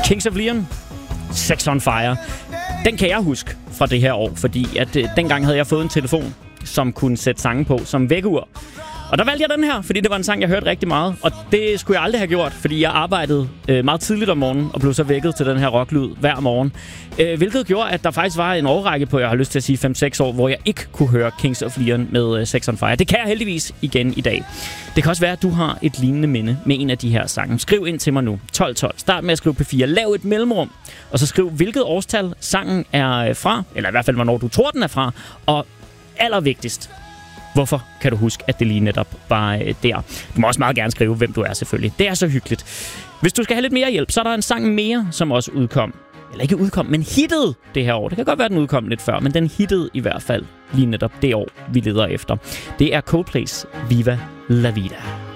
Kings of Leon, Sex on Fire. Den kan jeg huske fra det her år, fordi at dengang havde jeg fået en telefon, som kunne sætte sange på som vækkeur. Og der valgte jeg den her, fordi det var en sang, jeg hørte rigtig meget. Og det skulle jeg aldrig have gjort, fordi jeg arbejdede meget tidligt om morgenen og blev så vækket til den her rocklyd hver morgen. Hvilket gjorde, at der faktisk var en årrække på, jeg har lyst til at sige 5-6 år, hvor jeg ikke kunne høre Kings of Leon med Sex on Fire. Det kan jeg heldigvis igen i dag. Det kan også være, at du har et lignende minde med en af de her sange. Skriv ind til mig nu. 1212. Start med at skrive P4. Lav et mellemrum. Og så skriv, hvilket årstal sangen er fra. Eller i hvert fald, hvornår du tror, den er fra. Og allervigtigst, hvorfor kan du huske, at det lige netop var der? Du må også meget gerne skrive, hvem du er selvfølgelig. Det er så hyggeligt. Hvis du skal have lidt mere hjælp, så er der en sang mere, som også udkom. Eller ikke udkom, men hittede det her år. Det kan godt være, den udkom lidt før, men den hittede i hvert fald lige netop det år, vi leder efter. Det er Coldplay's Viva La Vida.